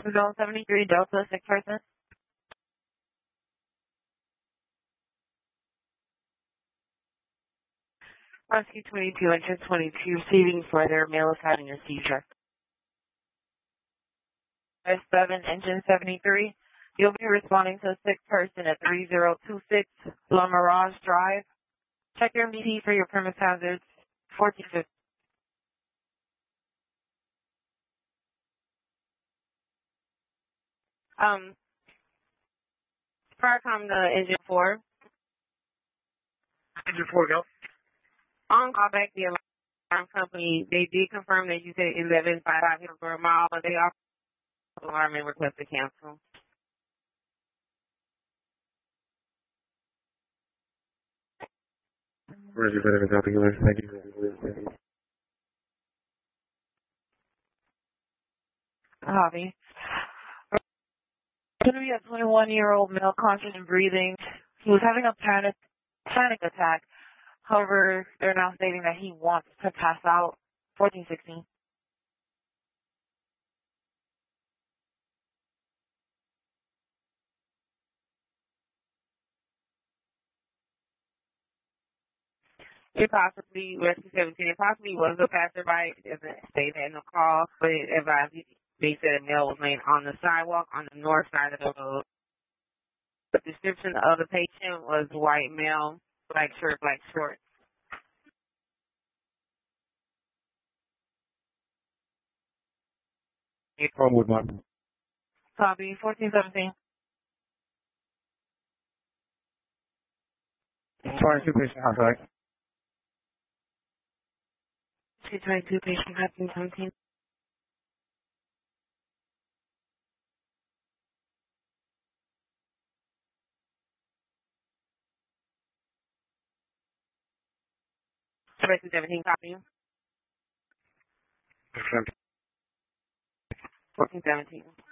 Zone 73, Delta, sick person. Rescue 22, entrance 22, receiving further, male is having a seizure. S7, engine 73, you'll be responding to a sick person at 3026 La Mirage Drive. Check your MDT for your premise hazards, 1450. Farcom to engine 4. Engine 4, go. On call back the alarm company, they did confirm that you said 1155 per mile, but they also alarm and request to cancel. Where's your benefit helping you? Thank you. Hobby. Going to be a 21-year-old male conscious and breathing. He was having a panic attack. However, they're now stating that he wants to pass out. 1416. It possibly, Rescue 17, it possibly was a passerby. It doesn't say that in the call, but it advised they said a male was laying on the sidewalk on the north side of the road. The description of the patient was white male, black shirt, black shorts. From with my Copy, 1417. 22 patient contact. 222 patient, 1517. Rescue 17, copy. 1417.